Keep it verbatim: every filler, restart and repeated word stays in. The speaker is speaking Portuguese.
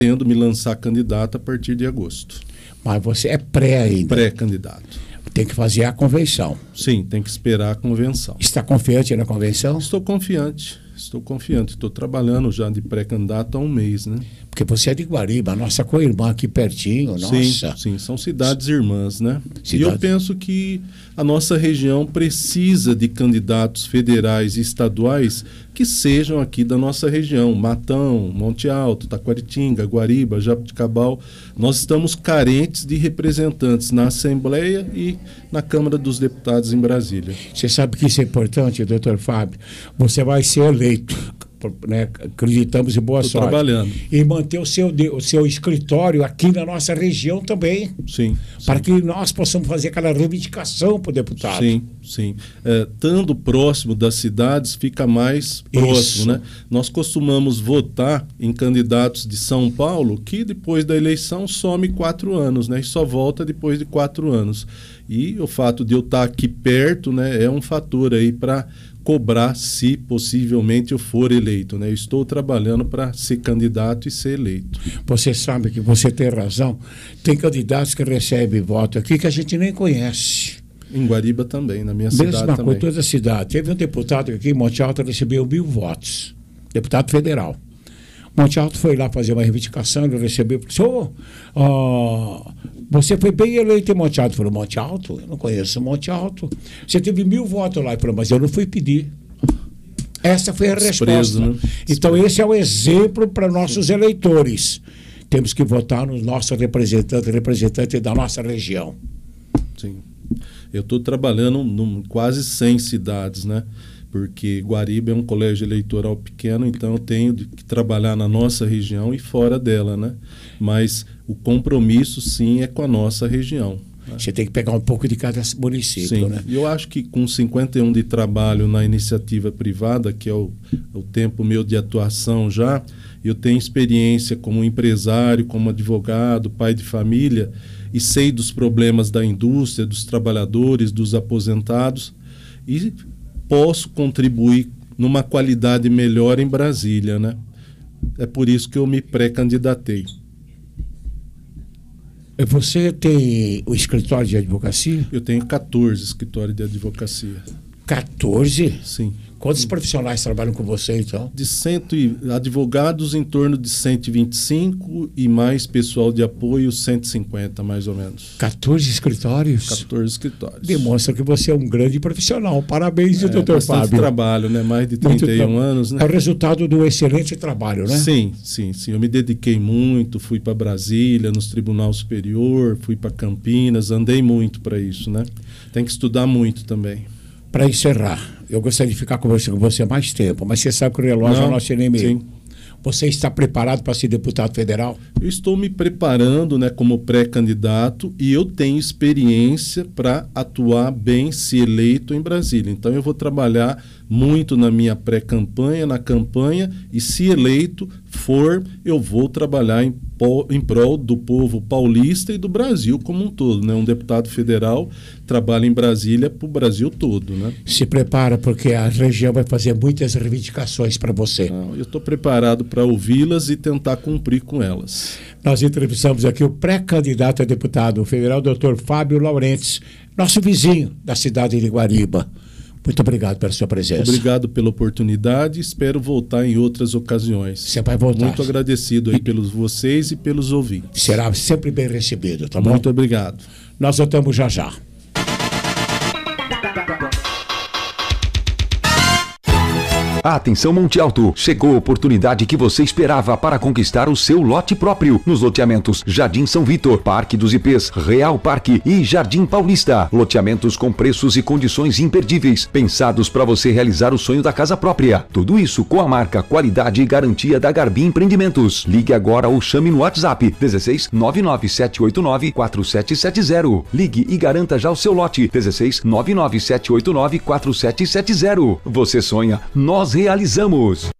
pretendo me lançar candidato a partir de agosto. Mas você é pré ainda? Pré-candidato. Tem que fazer a convenção. Sim, tem que esperar a convenção. Está confiante na convenção? Estou confiante, estou confiante. Estou trabalhando já de pré-candidato há um mês, né? Porque você é de Guariba, nossa co-irmã aqui pertinho, nossa. Sim, sim, são cidades irmãs, né? Cidade. E eu penso que a nossa região precisa de candidatos federais e estaduais que sejam aqui da nossa região. Matão, Monte Alto, Taquaritinga, Guariba, Jabuticabal. Nós estamos carentes de representantes na Assembleia e na Câmara dos Deputados em Brasília. Você sabe que isso é importante, doutor Fábio? Você vai ser eleito, né? Acreditamos em boa Tô sorte. trabalhando. E manter o seu, o seu escritório aqui na nossa região também. Sim. Para sim. que nós possamos fazer aquela reivindicação para o deputado. Sim, sim. É, estando próximo das cidades, fica mais próximo, Isso. né? Nós costumamos votar em candidatos de São Paulo que depois da eleição some quatro anos, né? E só volta depois de quatro anos. E o fato de eu estar aqui perto, né, é um fator aí para cobrar se possivelmente eu for eleito, né? Eu estou trabalhando para ser candidato e ser eleito. Você sabe que você tem razão. Tem candidatos que recebem voto aqui que a gente nem conhece. Em Guariba também, na minha Mesma cidade coisa, também. toda a cidade. Teve um deputado aqui em Monte Alto que recebeu mil votos. Deputado federal. Monte Alto foi lá fazer uma reivindicação, ele recebeu. Senhor, oh, você foi bem eleito em Monte Alto. Eu falei, Monte Alto? Eu não conheço Monte Alto. Você teve mil votos lá. Eu falei, mas eu não fui pedir. Essa foi a Desprezo, resposta. né? Então, esse é o exemplo para nossos eleitores. Temos que votar nos nossos representantes, representantes da nossa região. Sim. Eu estou trabalhando em quase cem cidades, né? Porque Guariba é um colégio eleitoral pequeno, então eu tenho que trabalhar na nossa região e fora dela, né? Mas o compromisso, sim, é com a nossa região. Né? Você tem que pegar um pouco de cada município, sim. né? E eu acho que com cinquenta e um de trabalho na iniciativa privada, que é o, o tempo meu de atuação já, eu tenho experiência como empresário, como advogado, pai de família, e sei dos problemas da indústria, dos trabalhadores, dos aposentados, e posso contribuir numa qualidade melhor em Brasília, né? É por isso que eu me pré-candidatei. Você tem o escritório de advocacia? Eu tenho quatorze escritórios de advocacia. quatorze? Sim. Quantos profissionais trabalham com você, então? De cento e, advogados em torno de cento e vinte e cinco e mais pessoal de apoio cento e cinquenta, mais ou menos. quatorze escritórios? quatorze escritórios. Demonstra que você é um grande profissional. Parabéns, é, doutor bastante Fábio. trabalho, né? Mais de trinta e um anos, né? É o resultado do excelente trabalho, né? Sim, sim, sim. Eu me dediquei muito, fui para Brasília, nos Tribunal Superior, fui para Campinas, andei muito para isso, né? Tem que estudar muito também. Para encerrar, eu gostaria de ficar conversando com você mais tempo, mas você sabe que o relógio Não, é o nosso inimigo. Sim. Você está preparado para ser deputado federal? Eu estou me preparando, né, como pré-candidato e eu tenho experiência para atuar bem se eleito em Brasília. Então eu vou trabalhar muito na minha pré-campanha, na campanha, e se eleito for, eu vou trabalhar em, em prol do povo paulista e do Brasil como um todo, né? Um deputado federal trabalha em Brasília para o Brasil todo, né? Se prepara, porque a região vai fazer muitas reivindicações para você. Não, eu estou preparado para ouvi-las e tentar cumprir com elas. Nós entrevistamos aqui o pré-candidato a deputado federal, doutor Fábio Laurentes, nosso vizinho da cidade de Guariba. Muito obrigado pela sua presença. Obrigado pela oportunidade, espero voltar em outras ocasiões. Você vai voltar. Muito agradecido aí pelos vocês e pelos ouvintes. Será sempre bem recebido, tá bom? Muito obrigado. Nós voltamos já já. Atenção Monte Alto, chegou a oportunidade que você esperava para conquistar o seu lote próprio nos loteamentos Jardim São Vitor, Parque dos Ipês, Real Parque e Jardim Paulista. Loteamentos com preços e condições imperdíveis, pensados para você realizar o sonho da casa própria. Tudo isso com a marca, qualidade e garantia da Garbi Empreendimentos. Ligue agora ou chame no WhatsApp dezesseis nove nove sete oito nove quatro sete sete zero. Ligue e garanta já o seu lote dezesseis nove nove sete oito nove quatro sete sete zero. Você sonha, nós realizamos.